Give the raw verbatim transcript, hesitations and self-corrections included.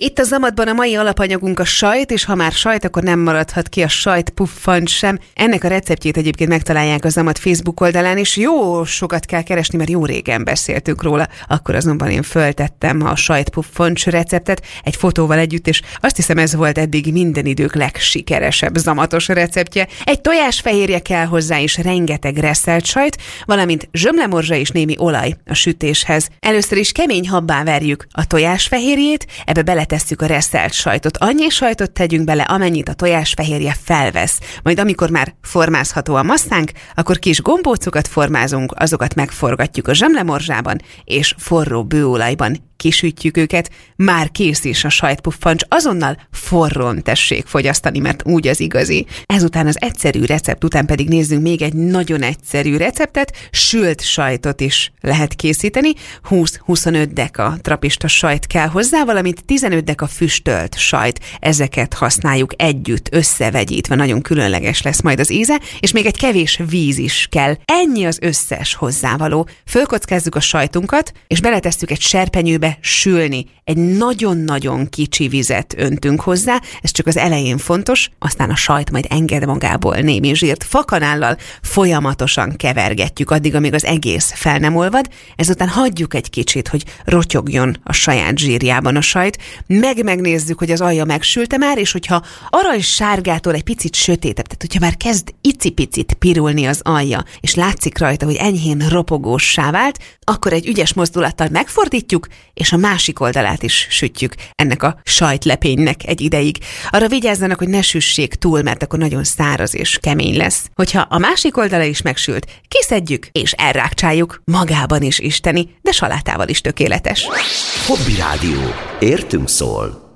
Itt a Zamatban a mai alapanyagunk a sajt, és ha már sajt, akkor nem maradhat ki a sajtpuffancs sem. Ennek a receptjét egyébként megtalálják a Zamat Facebook oldalán, és jó sokat kell keresni, mert jó régen beszéltünk róla. Akkor azonban én föltettem a sajtpuffancs receptet egy fotóval együtt, és azt hiszem, ez volt eddig minden idők legsikeresebb zamatos receptje. Egy tojásfehérje kell hozzá, és rengeteg resszelt sajt, valamint zsömlemorzsa és némi olaj a sütéshez. Először is kemény habbá verjük a tojásfehérjét, ebbe beletesszük a resszelt sajtot. Annyi sajtot tegyünk bele, amennyit a tojásfehérje felvesz. Majd amikor már formázható a masszánk, akkor kis gombócokat formázunk, azokat megforgatjuk a zsömlemorzsában, és forró bőolajban kisütjük őket, már kész is a sajtpuffancs, azonnal forrón tessék fogyasztani, mert úgy az igazi. Ezután az egyszerű recept után pedig nézzünk még egy nagyon egyszerű receptet, sült sajtot is lehet készíteni, húsz-huszonöt deka trapista sajt kell hozzá, valamint tizenöt deka füstölt sajt, ezeket használjuk együtt, összevegyítve, nagyon különleges lesz majd az íze, és még egy kevés víz is kell. Ennyi az összes hozzávaló. Fölkockázzuk a sajtunkat, és beletesszük egy serpenyőbe sülni. Egy nagyon-nagyon kicsi vizet öntünk hozzá, ez csak az elején fontos, aztán a sajt majd enged magából némi zsírt. Fakanállal folyamatosan kevergetjük addig, amíg az egész fel nem olvad, ezután hagyjuk egy kicsit, hogy rotyogjon a saját zsírjában a sajt, meg megnézzük, hogy az alja megsülte már, és hogyha aranysárgától egy picit sötétebb, tehát hogyha már kezd icipicit pirulni az alja, és látszik rajta, hogy enyhén ropogóssá vált, akkor egy ügyes mozdulattal megfordítjuk, és a másik oldalát is sütjük ennek a sajtlepénynek egy ideig. Arra vigyázzanak, hogy ne süssék túl, mert akkor nagyon száraz és kemény lesz. Hogyha a másik oldala is megsült, kiszedjük és elrákcsáljuk, magában is isteni, de salátával is tökéletes. Hobby Rádió. Értünk szól.